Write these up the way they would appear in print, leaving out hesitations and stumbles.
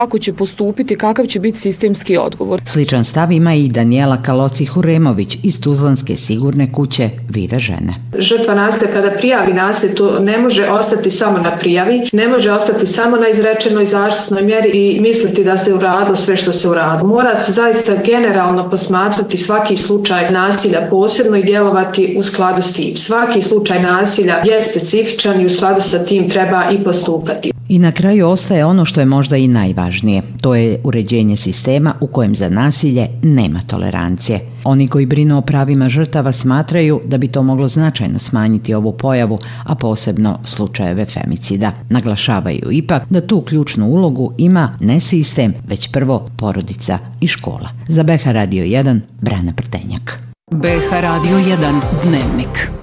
Kako će postupiti, kakav će biti sistemski odgovor. Sličan stav ima i Danijela Kaloci-Huremović iz Tuzlanske sigurne kuće Vive žene. Žrtva nasilja kada prijavi nasilje, to ne može ostati samo na prijavi, ne može ostati samo na izrečenoj zaštitnoj mjeri i misliti da se uradilo sve što se uradilo. Mora se zaista generalno posmatrati svaki slučaj nasilja posebno i djelovati u skladu s tim. Svaki slučaj nasilja je specifičan i u skladu sa tim treba i postupati. I na kraju ostaje ono što je možda i najvažnije. To je uređenje sistema u kojem za nasilje nema tolerancije. Oni koji brinu o pravima žrtava smatraju da bi to moglo značajno smanjiti ovu pojavu, a posebno slučajeve femicida. Naglašavaju ipak da tu ključnu ulogu ima ne sistem, već prvo porodica i škola. Za BH Radio 1, Brana Prtenjak. BH Radio 1 Dnevnik.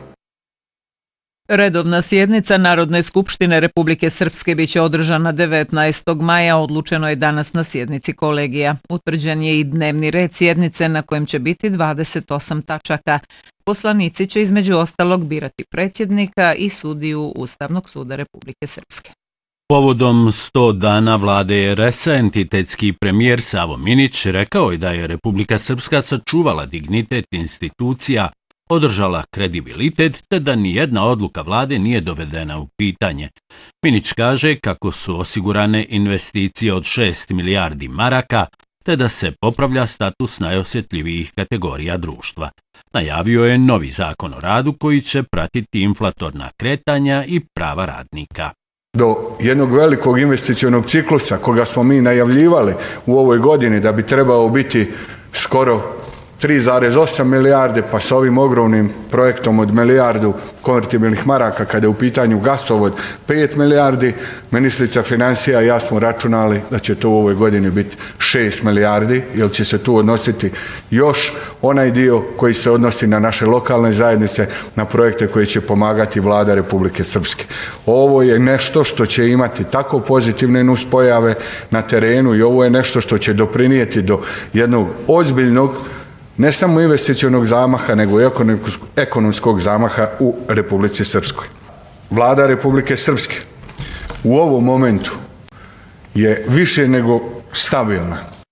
Redovna sjednica Narodne skupštine Republike Srpske biće održana 19. maja, odlučeno je danas na sjednici kolegija. Utvrđen je i dnevni red sjednice na kojem će biti 28 tačaka. Poslanici će između ostalog birati predsjednika i sudiju Ustavnog suda Republike Srpske. Povodom 100 dana vlade RS-a, entitetski premijer Savo Minić rekao je da je Republika Srpska sačuvala dignitet institucija, održala kredibilitet te da nijedna odluka vlade nije dovedena u pitanje. Minić kaže kako su osigurane investicije od 6 milijardi maraka te da se popravlja status najosjetljivijih kategorija društva. Najavio je novi zakon o radu koji će pratiti inflatorna kretanja i prava radnika. Do jednog velikog investicionog ciklusa koga smo mi najavljivali u ovoj godini da bi trebao biti skoro 3,8 milijarde, pa s ovim ogromnim projektom od milijardu konvertibilnih maraka kada je u pitanju gasovod 5 milijardi, ministrica financija i ja smo računali da će to u ovoj godini biti 6 milijardi, jer će se tu odnositi još onaj dio koji se odnosi na naše lokalne zajednice, na projekte koji će pomagati vlada Republike Srpske. Ovo je nešto što će imati tako pozitivne nuspojave na terenu i ovo je nešto što će doprinijeti do jednog ozbiljnog ne samo investicionog zamaha, nego i ekonomskog zamaha u Republici Srpskoj. Vlada Republike Srpske u ovom momentu je više nego stabilna.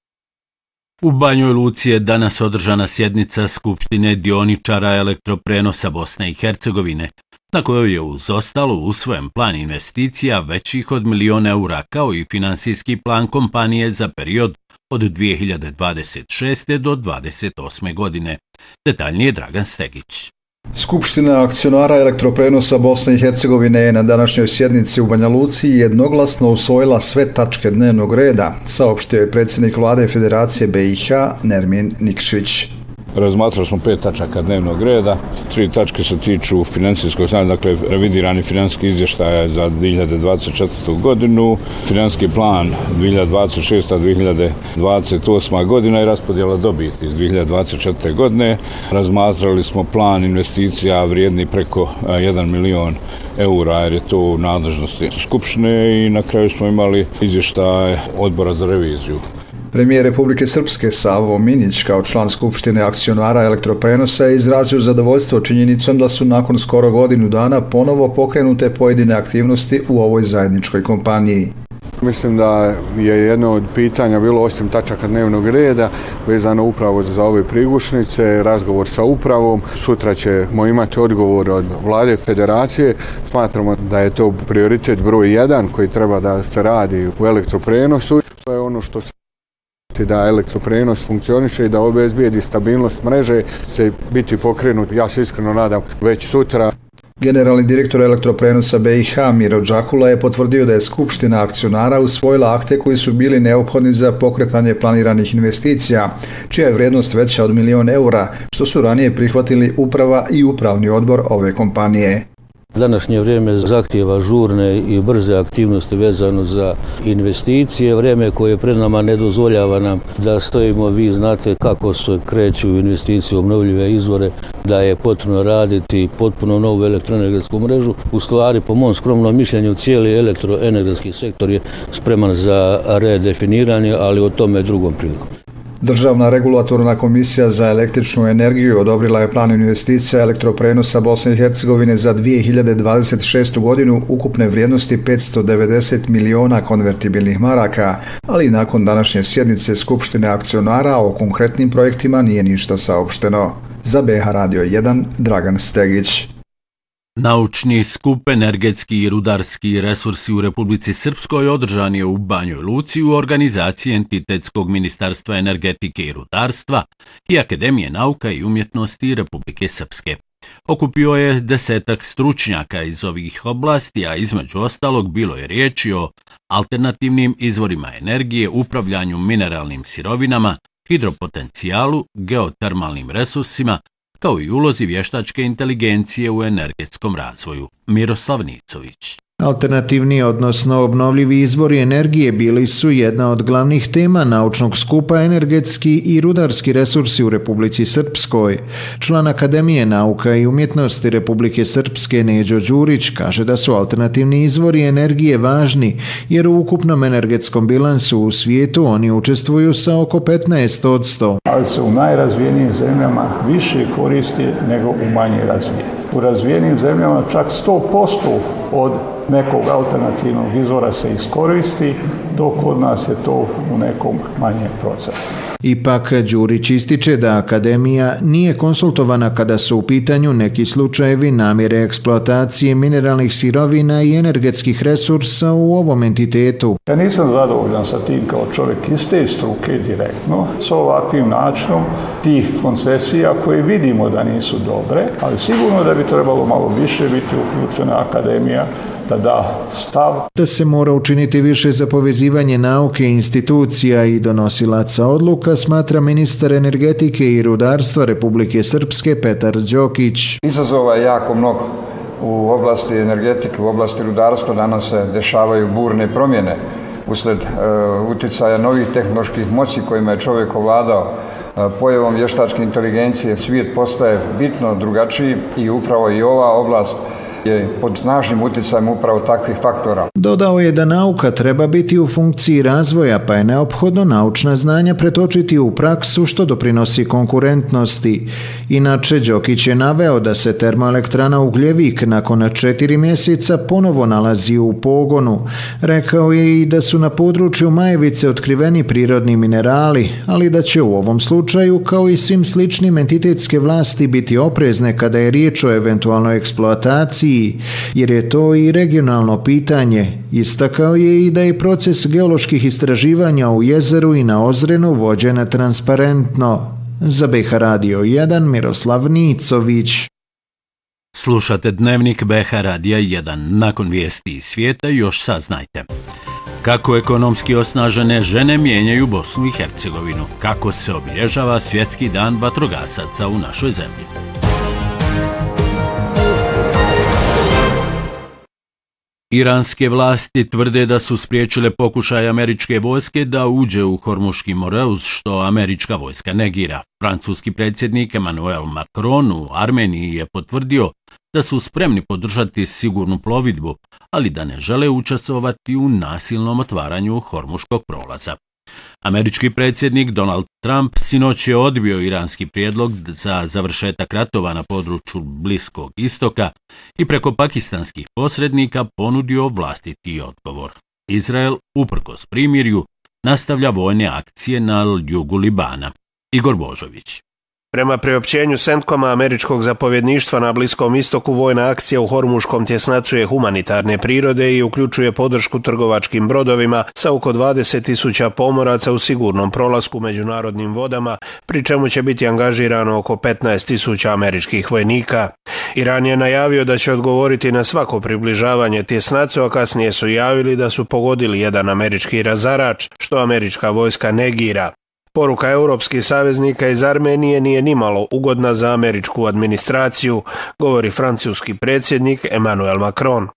U Banjoj Luci je danas održana sjednica Skupštine dioničara elektroprenosa Bosne i Hercegovine, na kojoj je uz ostalo usvojen plan investicija većih od 1 milion eura kao i finansijski plan kompanije za period od 2026. do 2028. godine. Detaljnije Dragan Stegić. Skupština akcionara elektroprenosa Bosne i Hercegovine je na današnjoj sjednici u Banja Luci jednoglasno usvojila sve tačke dnevnog reda, saopštio je predsjednik vlade Federacije BiH Nermin Nikšić. Razmatrali smo 5 tačaka dnevnog reda, 3 tačke se tiču financijskog stanja, dakle revidirani financijski izvještaj za 2024. godinu, financijski plan 2026-2028. godina i raspodjela dobiti iz 2024. godine. Razmatrali smo plan investicija vrijedni preko 1 milion eura jer je to u nadležnosti Skupštine i na kraju smo imali izvještaj odbora za reviziju. Premijer Republike Srpske Savo Minić kao član Skupštine akcionara elektroprenosa je izrazio zadovoljstvo činjenicom da su nakon skoro godinu dana ponovo pokrenute pojedine aktivnosti u ovoj zajedničkoj kompaniji. Mislim da je jedno od pitanja bilo 8 tačaka dnevnog reda vezano upravo za ove prigušnice, razgovor sa upravom. Sutra ćemo imati odgovor od vlade Federacije. Smatramo da je to prioritet broj 1 koji treba da se radi u elektroprenosu. To je ono što se da elektroprenos funkcioniše i da obezbijedi stabilnost mreže će biti pokrenut, ja se iskreno nadam, već sutra. Generalni direktor elektroprenosa BiH Miro Đakula je potvrdio da je Skupština akcionara usvojila akte koji su bili neophodni za pokretanje planiranih investicija, čija je vrijednost veća od 1 milion eura, što su ranije prihvatili uprava i upravni odbor ove kompanije. Današnje vrijeme zahtijeva žurne i brze aktivnosti vezano za investicije. Vrijeme koje pred nama ne dozvoljava nam da stojimo, vi znate kako se kreću investicije u obnovljive izvore, da je potrebno raditi potpuno novu elektroenergetsku mrežu. U stvari, po mom skromnom mišljenju, cijeli elektroenergetski sektor je spreman za redefiniranje, ali o tome drugom prilikom. Državna regulatorna komisija za električnu energiju odobrila je plan investicija elektroprenosa Bosne i Hercegovine za 2026. godinu ukupne vrijednosti 590 miliona konvertibilnih maraka, ali nakon današnje sjednice Skupštine akcionara o konkretnim projektima nije ništa saopšteno. Za BH Radio 1, Dragan Stegić. Naučni skup energetski i rudarski resursi u Republici Srpskoj održan je u Banjoj Luci u organizaciji Entitetskog ministarstva energetike i rudarstva i Akademije nauka i umjetnosti Republike Srpske. Okupio je 10 stručnjaka iz ovih oblasti, a između ostalog bilo je riječi o alternativnim izvorima energije, upravljanju mineralnim sirovinama, hidropotencijalu, geotermalnim resursima, kao i ulozi vještačke inteligencije u energetskom razvoju. Miroslav Nicović. Alternativni, odnosno obnovljivi izvori energije bili su jedna od glavnih tema naučnog skupa energetski i rudarski resursi u Republici Srpskoj. Član Akademije nauka i umjetnosti Republike Srpske Neđo Đurić kaže da su alternativni izvori energije važni jer u ukupnom energetskom bilansu u svijetu oni učestvuju sa oko 15%. Ali se u najrazvijenijim zemljama više koristi nego u manje razvijenim. U razvijenim zemljama čak 100% od nekog alternativnog izvora se iskoristi, dok kod nas je to u nekom manjem procentu. Ipak, Đurić ističe da Akademija nije konsultovana kada su u pitanju neki slučajevi namjere eksploatacije mineralnih sirovina i energetskih resursa u ovom entitetu. Ja nisam zadovoljan sa tim kao čovjek iz te struke direktno, s ovakvim načinom tih koncesija koje vidimo da nisu dobre, ali sigurno da bi trebalo malo više biti uključena Akademija da da stav. Da se mora učiniti više za povezivanje nauke, institucija i donosilaca odluka, smatra ministar energetike i rudarstva Republike Srpske Petar Đokić. Izazova je jako mnogo. U oblasti energetike, u oblasti rudarstva danas se dešavaju burne promjene usled uticaja novih tehnoloških moći kojima je čovjek ovladao. Pojavom vještačke inteligencije svijet postaje bitno drugačiji i upravo i ova oblast je pod snažnim utjecajem upravo takvih faktora. Dodao je da nauka treba biti u funkciji razvoja, pa je neophodno naučna znanja pretočiti u praksu što doprinosi konkurentnosti. Inače, Đokić je naveo da se termoelektrana Ugljevik nakon 4 mjeseca ponovo nalazi u pogonu. Rekao je i da su na području Majevice otkriveni prirodni minerali, ali da će u ovom slučaju, kao i svim sličnim entitetske vlasti, biti oprezne kada je riječ o eventualnoj eksploataciji, jer je to i regionalno pitanje. Istakao je i da je proces geoloških istraživanja u jezeru i na Ozrenu vođen transparentno. Za BH Radio 1, Miroslav Nicović. Slušate dnevnik BH Radija 1. Nakon vijesti iz svijeta još saznajte. Kako ekonomski osnažene žene mijenjaju Bosnu i Hercegovinu? Kako se obilježava Svjetski dan vatrogasaca u našoj zemlji? Iranske vlasti tvrde da su spriječile pokušaj američke vojske da uđe u Hormuški moreuz, što američka vojska negira. Francuski predsjednik Emmanuel Macron u Armeniji je potvrdio da su spremni podržati sigurnu plovidbu, ali da ne žele učestvovati u nasilnom otvaranju Hormuškog prolaza. Američki predsjednik Donald Trump sinoć je odbio iranski prijedlog za završetak ratova na području Bliskog istoka i preko pakistanskih posrednika ponudio vlastiti odgovor. Izrael, uprkos primirju, nastavlja vojne akcije na jugu Libana. Igor Božović. Prema priopćenju CENTCOM-a američkog zapovjedništva na Bliskom istoku, vojna akcija u Hormuškom tjesnacu je humanitarne prirode i uključuje podršku trgovačkim brodovima sa oko 20.000 pomoraca u sigurnom prolasku međunarodnim vodama, pri čemu će biti angažirano oko 15.000 američkih vojnika. Iran je najavio da će odgovoriti na svako približavanje tjesnacu, a kasnije su javili da su pogodili jedan američki razarač, što američka vojska negira. Poruka europskih saveznika iz Armenije nije nimalo ugodna za američku administraciju, govori francuski predsjednik Emmanuel Macron.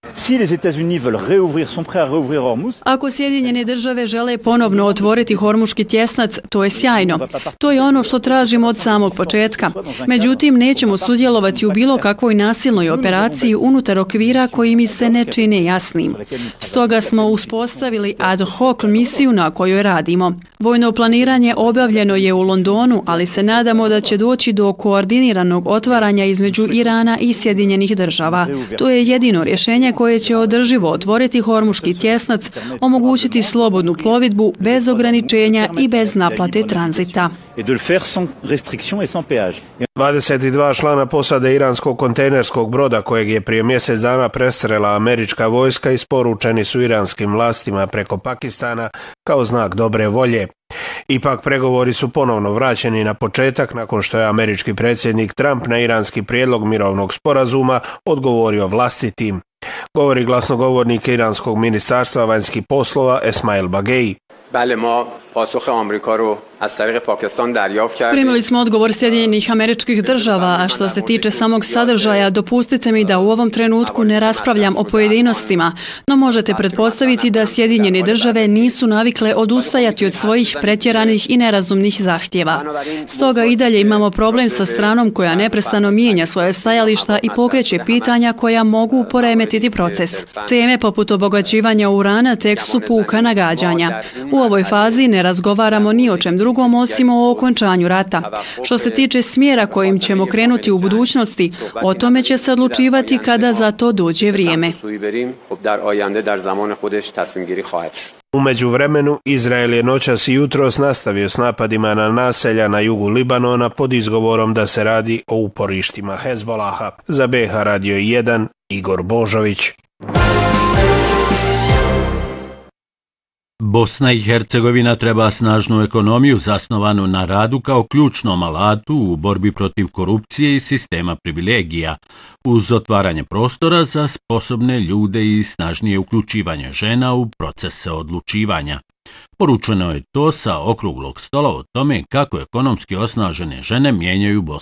Ako Sjedinjene države žele ponovno otvoriti Hormuški tjesnac, to je sjajno. To je ono što tražimo od samog početka. Međutim, nećemo sudjelovati u bilo kakvoj nasilnoj operaciji unutar okvira koji mi se ne čine jasnim. Stoga smo uspostavili ad hoc misiju na kojoj radimo. Vojno planiranje obavljeno je u Londonu, ali se nadamo da će doći do koordiniranog otvaranja između Irana i Sjedinjenih država. To je jedino rješenje koje će održivo otvoriti Hormuški tjesnac, omogućiti slobodnu plovidbu bez ograničenja i bez naplate tranzita. 22 člana posade iranskog kontejnerskog broda kojeg je prije mjesec dana prestrela američka vojska isporučeni su iranskim vlastima preko Pakistana kao znak dobre volje. Ipak pregovori su ponovno vraćeni na početak nakon što je američki predsjednik Trump na iranski prijedlog mirovnog sporazuma odgovorio vlastitim. Govori glasnogovornik iranskog ministarstva vanjskih poslova Esmail Bagei. Primili smo odgovor Sjedinjenih Američkih Država, a što se tiče samog sadržaja, dopustite mi da u ovom trenutku ne raspravljam o pojedinostima, no možete pretpostaviti da Sjedinjene Države nisu navikle odustajati od svojih pretjeranih i nerazumnih zahtjeva. Stoga i dalje imamo problem sa stranom koja neprestano mijenja svoje stajališta i pokreće pitanja koja mogu poremetiti proces. Teme poput obogaćivanja urana tek su puka nagađanja. U ovoj fazi ne razgovaramo ni o čem drugom osim o okončanju rata. Što se tiče smjera kojim ćemo krenuti u budućnosti, o tome će se odlučivati kada za to dođe vrijeme. U međuvremenu, Izrael je noćas i jutros nastavio s napadima na naselja na jugu Libanona pod izgovorom da se radi o uporištima Hezbolaha. Za BH Radio 1, Igor Božović. Bosna i Hercegovina treba snažnu ekonomiju zasnovanu na radu kao ključnom alatu u borbi protiv korupcije i sistema privilegija, uz otvaranje prostora za sposobne ljude i snažnije uključivanje žena u procese odlučivanja. Poručeno je to sa okruglog stola o tome kako ekonomski osnažene žene mijenjaju Bosnu